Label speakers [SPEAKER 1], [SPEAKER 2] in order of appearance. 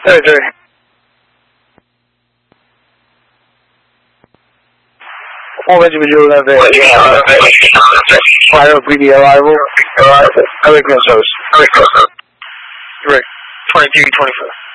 [SPEAKER 1] Surgery. All Benjamin Joe Leve. Fire PD arrival. Eric Messos. Correct. 23-24.